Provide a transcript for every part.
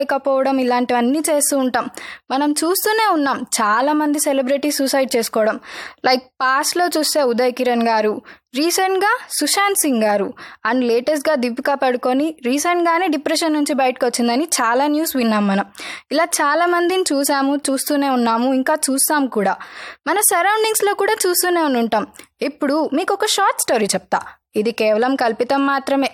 లేకపోవడం ఇలాంటివన్నీ చేస్తూ ఉంటాం. మనం చూస్తూనే ఉన్నాం చాలామంది సెలబ్రిటీ సూసైడ్ చేసుకోవడం. లైక్ పాస్ట్లో చూస్తే ఉదయ్ కిరణ్ గారు, రీసెంట్గా సుశాంత్ సింగ్ గారు, అండ్ లేటెస్ట్గా దీపికా పడుకొని రీసెంట్గానే డిప్రెషన్ నుంచి బయటకు వచ్చిందని చాలా న్యూస్ విన్నాం మనం. ఇలా చాలామందిని చూస్తూనే ఉన్నాము, ఇంకా చూస్తాం కూడా. మన సరౌండింగ్స్లో కూడా చూస్తూనే ఉంటాం. ఇప్పుడు మీకు ఒక షార్ట్ స్టోరీ చెప్తా. ఇది కేవలం కల్పితం మాత్రమే.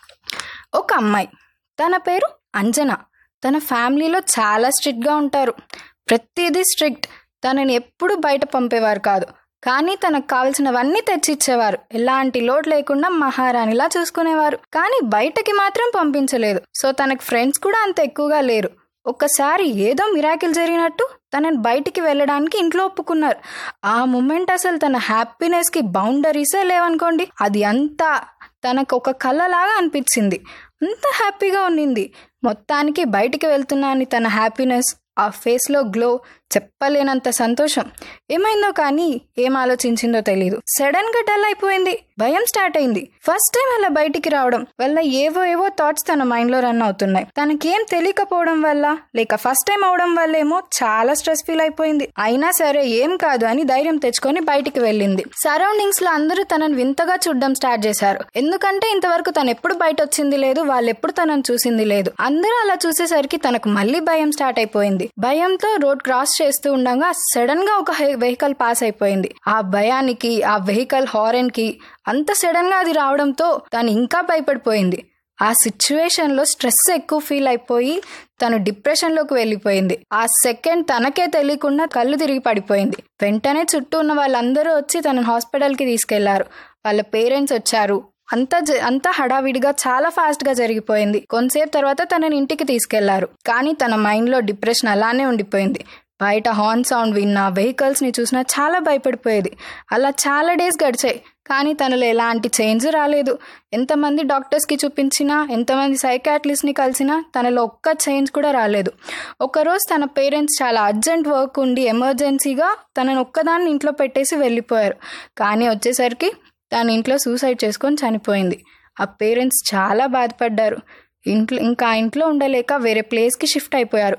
ఒక అమ్మాయి, తన పేరు అంజన. తన ఫ్యామిలీలో చాలా స్ట్రిక్ట్గా ఉంటారు. ప్రతిదీ స్ట్రిక్ట్. తనని ఎప్పుడు బయట పంపేవారు కాదు, కానీ తనకు కావాల్సినవన్నీ తెచ్చిచ్చేవారు. ఎలాంటి లోటు లేకుండా మహారాణిలా చూసుకునేవారు. కానీ బయటకి మాత్రం పంపించలేదు. సో తనకు ఫ్రెండ్స్ కూడా అంత ఎక్కువగా లేరు. ఒక్కసారి ఏదో మిరాకిల్ జరిగినట్టు తనని బయటికి వెళ్ళడానికి ఇంట్లో ఒప్పుకున్నారు. ఆ మూమెంట్ అసలు తన హ్యాపీనెస్కి బౌండరీసే లేవనుకోండి. అది అంతా తనకు ఒక కళలాగా అనిపించింది. అంత హ్యాపీగా ఉండింది. మొత్తానికి బయటికి వెళ్తున్నా అని తన హ్యాపీనెస్, ఆ ఫేస్లో గ్లో, చెప్పలేనంత సంతోషం. ఏమైందో కానీ ఏం ఆలోచించిందో తెలీదు. సడన్ గా డల్ అయిపోయింది. భయం స్టార్ట్ అయింది. ఫస్ట్ టైం అలా బయటికి రావడం వల్ల ఏవో థాట్స్ తన మైండ్ లో రన్ అవుతున్నాయి. తనకేం తెలియకపోవడం వల్ల లేక ఫస్ట్ టైం అవడం వల్ల ఏమో చాలా స్ట్రెస్ ఫీల్ అయిపోయింది. అయినా సరే ఏం కాదు అని ధైర్యం తెచ్చుకొని బయటికి వెళ్ళింది. సరౌండింగ్స్ లో అందరూ తనని వింతగా చూడడం స్టార్ట్ చేశారు. ఎందుకంటే ఇంతవరకు తను ఎప్పుడు బయట వచ్చింది లేదు, వాళ్ళు ఎప్పుడు తనని చూసింది లేదు. అందరూ అలా చూసేసరికి తనకు మళ్ళీ భయం స్టార్ట్ అయిపోయింది. భయంతో రోడ్ క్రాస్ చేస్తూ ఉండగా సడన్ గా ఒక వెహికల్ పాస్ అయిపోయింది. ఆ భయానికి, ఆ వెహికల్ హారన్ కి, అంత సడన్ గా అది రావడంతో తను ఇంకా భయపడిపోయింది. ఆ సిచ్యువేషన్ లో స్ట్రెస్ ఎక్కువ ఫీల్ అయిపోయి తను డిప్రెషన్ లోకి వెళ్ళిపోయింది. ఆ సెకండ్ తనకే తెలియకుండా కళ్ళు తిరిగి పడిపోయింది. వెంటనే చుట్టూ ఉన్న వాళ్ళందరూ వచ్చి తనని హాస్పిటల్ కి తీసుకెళ్లారు. వాళ్ళ పేరెంట్స్ వచ్చారు. అంతా హడావిడిగా చాలా ఫాస్ట్ గా జరిగిపోయింది. కొంతసేపు తర్వాత తనని ఇంటికి తీసుకెళ్లారు. కానీ తన మైండ్ లో డిప్రెషన్ అలానే ఉండిపోయింది. బయట హార్న్ సౌండ్ విన్నా, వెహికల్స్ ని చూసినా చాలా భయపడిపోయేది. అలా చాలా డేస్ గడిచాయి. కానీ తనలో ఎలాంటి చేంజ్ రాలేదు. ఎంతమంది డాక్టర్స్ కి చూపించినా, ఎంతమంది సైకాట్రిస్ట్ ని కలిసినా తనలో ఒక్క చేంజ్ కూడా రాలేదు. ఒకరోజు తన పేరెంట్స్ చాలా అర్జెంట్ వర్క్ ఉండి ఎమర్జెన్సీగా తనని ఒక్కదాన్ని ఇంట్లో పెట్టేసి వెళ్ళిపోయారు. కానీ వచ్చేసరికి తన ఇంట్లో సూసైడ్ చేసుకొని చనిపోయింది. ఆ పేరెంట్స్ చాలా బాధపడ్డారు. ఇంకా ఇంట్లో ఉండలేక వేరే ప్లేస్కి షిఫ్ట్ అయిపోయారు.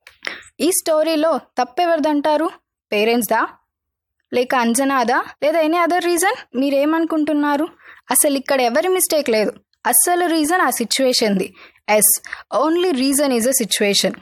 ఈ స్టోరీలో తప్పెవరిదంటారు? పేరెంట్స్దా, లేక అంజనాదా, లేదా ఎనీ అదర్ రీజన్? మీరేమనుకుంటున్నారు? అసలు ఇక్కడ ఎవరి మిస్టేక్ లేదు. అసలు రీజన్ ఆ సిచ్యువేషన్ది. Only reason is a situation.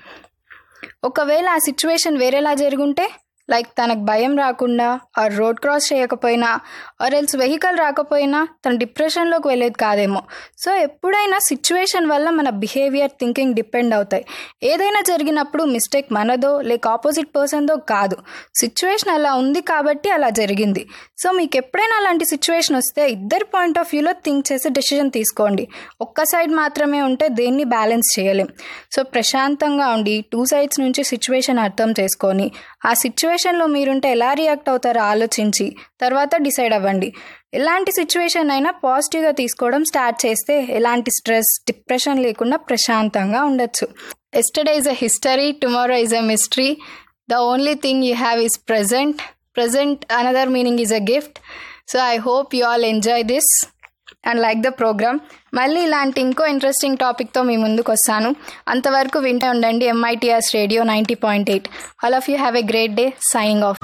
ఒకవేళ ఆ సిచ్యువేషన్ వేరేలా జరుగుంటే, లైక్ తనకు భయం రాకుండా, ఆర్ రోడ్ క్రాస్ చేయకపోయినా, ఆర్ ఎల్స్ వెహికల్ రాకపోయినా తన డిప్రెషన్లోకి వెళ్ళేది కాదేమో. సో ఎప్పుడైనా సిచ్యువేషన్ వల్ల మన బిహేవియర్, థింకింగ్ డిపెండ్ అవుతాయి. ఏదైనా జరిగినప్పుడు మిస్టేక్ మనదో లేక ఆపోజిట్ పర్సన్దో కాదు. సిచ్యువేషన్ అలా ఉంది కాబట్టి అలా జరిగింది. సో మీకు ఎప్పుడైనా అలాంటి సిచ్యువేషన్ వస్తే ఇద్దరి పాయింట్ ఆఫ్ వ్యూలో థింక్ చేసి డెసిషన్ తీసుకోండి. ఒక్క సైడ్ మాత్రమే ఉంటే దేన్ని బ్యాలెన్స్ చేయలేం. సో ప్రశాంతంగా ఉండి టూ సైడ్స్ నుంచి సిచ్యువేషన్ అర్థం చేసుకొని ఆ సిచ్యువేషన్లో మీరుంటే ఎలా రియాక్ట్ అవుతారో ఆలోచించి తర్వాత డిసైడ్ అవ్వండి. ఎలాంటి సిచ్యువేషన్ అయినా పాజిటివ్గా తీసుకోవడం స్టార్ట్ చేస్తే ఎలాంటి స్ట్రెస్, డిప్రెషన్ లేకుండా ప్రశాంతంగా ఉండొచ్చు. Yesterday is a history, tomorrow is a mystery. The only thing you have is present. Another meaning is a gift. So I hope you all enjoy this and like the program. మళ్ళీ ఇలాంటి ఇంకో interesting టాపిక్తో మీ ముందుకు వస్తాను. అంతవరకు వింటూ ఉండండి MITS radio 90.8. All of you have a great day. Signing off.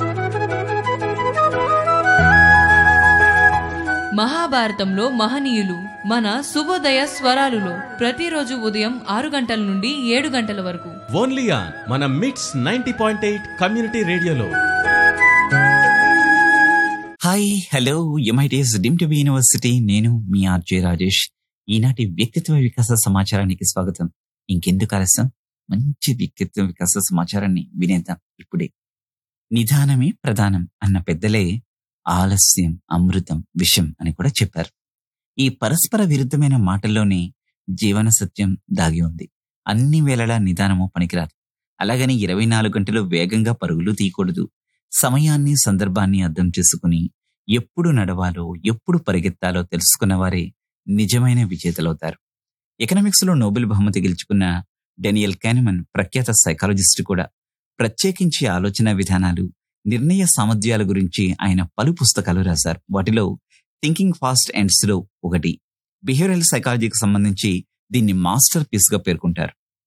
మహాభారతంలో మహనీయులు మన శుభోదయ స్వరాలులో ప్రతిరోజు ఉదయం 6 గంటల నుండి 7 గంటల వరకు ఓన్లీ ఆన్ మన మిట్స్ 90.8 కమ్యూనిటీ రేడియోలో. Hi, hello, MITS deemed to be university. నేను మీ ఆర్జే రాజేష్. ఈనాటి వ్యక్తిత్వ వికాస సమాచారానికి స్వాగతం. ఇంకెందుకు ఆలస్యం, మంచి వ్యక్తిత్వ వికాస సమాచారాన్ని వినేద్దాం ఇప్పుడే. నిదానమే ప్రధానం అన్న పెద్దలే ఆలస్యం అమృతం విషం అని కూడా చెప్పారు. ఈ పరస్పర విరుద్ధమైన మాటల్లోనే జీవన సత్యం దాగి ఉంది. అన్ని వేళలా నిదానము పనికిరాదు. అలాగని 24 గంటలు వేగంగా పరుగులు తీయకూడదు. సమయాన్ని, సందర్భాన్ని అర్థం చేసుకుని ఎప్పుడు నడవాలో, ఎప్పుడు పరిగెత్తాలో తెలుసుకున్న వారే నిజమైన విజేతలవుతారు. ఎకనామిక్స్ లో నోబెల్ బహుమతి గెలుచుకున్న డేనియల్ కానెమన్ ప్రఖ్యాత సైకాలజిస్ట్ కూడా. ప్రత్యేకించి ఆలోచన విధానాలు, నిర్ణయ సామర్థ్యాల గురించి ఆయన పలు పుస్తకాలు రాశారు. వాటిలో థింకింగ్ ఫాస్ట్ అండ్ స్లో ఒకటి. బిహేవియరల్ సైకాలజీకి సంబంధించి దీన్ని మాస్టర్ పీస్ గా పేర్కొంటారు.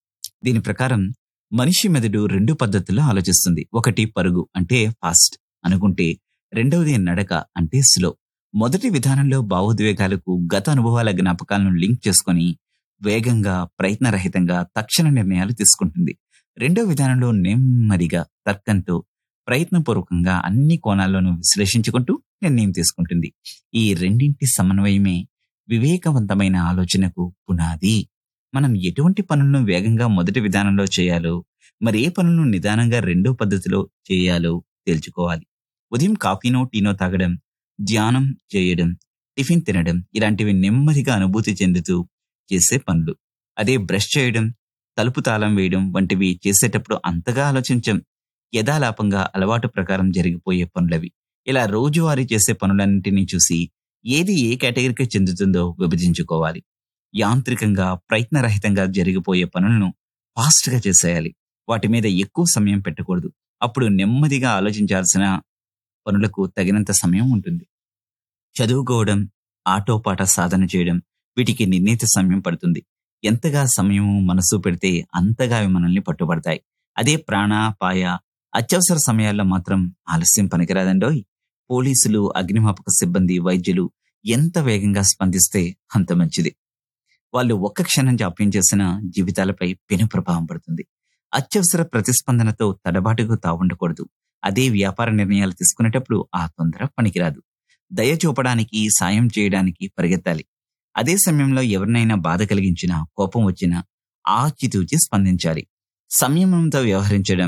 దీని ప్రకారం మనిషి మెదడు 2 పద్ధతుల్లో ఆలోచిస్తుంది. ఒకటి పరుగు అంటే ఫాస్ట్ అనుకుంటే, రెండవది నడక అంటే స్లో. మొదటి విధానంలో భావోద్వేగాలకు గత అనుభవాల జ్ఞాపకాలను లింక్ చేసుకొని వేగంగా, ప్రయత్నరహితంగా తక్షణ నిర్ణయాలు తీసుకుంటుంది. రెండో విధానంలో నెమ్మదిగా, తర్కంతో, ప్రయత్నపూర్వకంగా అన్ని కోణాల్లోనూ విశ్లేషించుకుంటూ నిర్ణయం తీసుకుంటుంది. ఈ రెండింటి సమన్వయమే వివేకవంతమైన ఆలోచనకు పునాది. మనం ఎటువంటి పనులను వేగంగా మొదటి విధానంలో చేయాలో, మరి ఏ పనులను నిదానంగా రెండో పద్ధతిలో చేయాలో తేల్చుకోవాలి. ఉదయం కాఫీనో టీనో తాగడం, ధ్యానం చేయడం, టిఫిన్ తినడం ఇలాంటివి నెమ్మదిగా అనుభూతి చెందుతూ చేసే పనులు. అదే బ్రష్ చేయడం, తలుపు తాళం వేయడం వంటివి చేసేటప్పుడు అంతగా ఆలోచించం. యథాలాపంగా అలవాటు ప్రకారం జరిగిపోయే పనులవి. ఇలా రోజువారీ చేసే పనులన్నింటినీ చూసి ఏది ఏ కేటగిరీకి చెందుతుందో విభజించుకోవాలి. యాంత్రికంగా, ప్రయత్నరహితంగా జరిగిపోయే పనులను ఫాస్ట్గా చేసేయాలి. వాటి మీద ఎక్కువ సమయం పెట్టకూడదు. అప్పుడు నెమ్మదిగా ఆలోచించాల్సిన పనులకు తగినంత సమయం ఉంటుంది. చదువుకోవడం, ఆటోపాట సాధన చేయడం వీటికి నిర్ణీత సమయం పడుతుంది. ఎంతగా సమయము, మనసు పెడితే అంతగా అవి మనల్ని పట్టుబడతాయి. అదే ప్రాణాపాయ, అత్యవసర సమయాల్లో మాత్రం ఆలస్యం పనికిరాదండోయ్. పోలీసులు, అగ్నిమాపక సిబ్బంది, వైద్యులు ఎంత వేగంగా స్పందిస్తే అంత మంచిది. వాళ్ళు ఒక్క క్షణం జాప్యం చేసిన జీవితాలపై పెను ప్రభావం పడుతుంది. అత్యవసర ప్రతిస్పందనతో తడబాటుకు తావుండకూడదు. అదే వ్యాపార నిర్ణయాలు తీసుకునేటప్పుడు ఆ తొందర పనికిరాదు. దయ చూపడానికి, సాయం చేయడానికి పరిగెత్తాలి. అదే సమయంలో ఎవరినైనా బాధ కలిగించినా, కోపం వచ్చినా ఆచితూచి స్పందించాలి. సంయమనంతో వ్యవహరించడం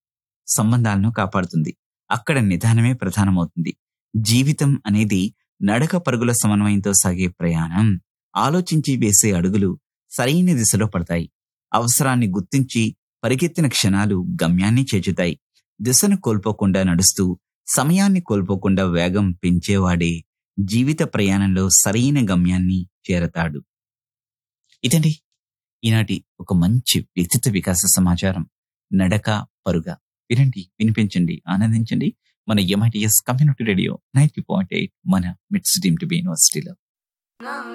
సంబంధాలను కాపాడుతుంది. అక్కడ నిదానమే ప్రధానమవుతుంది. జీవితం అనేది నడక పరుగుల సమన్వయంతో సాగే ప్రయాణం. ఆలోచించి వేసే అడుగులు సరైన దిశలో పడతాయి. అవసరాన్ని గుర్తించి పరిగెత్తిన క్షణాలు గమ్యాన్ని చేర్చుతాయి. దిశను కోల్పోకుండా నడుస్తూ, సమయాన్ని కోల్పోకుండా వేగం పెంచేవాడే జీవిత ప్రయాణంలో సరైన గమ్యాన్ని చేరతాడు. ఇదండి ఈనాటి ఒక మంచి వ్యక్తిత్వ వికాస సమాచారం. నడక, పరుగ. వినండి, వినిపించండి, ఆనందించండి. మన MITS కమ్యూనిటీ రేడియో 90.8 మన మిట్స్ డ్రీమ్ టు బి యూనివర్సిటీలో.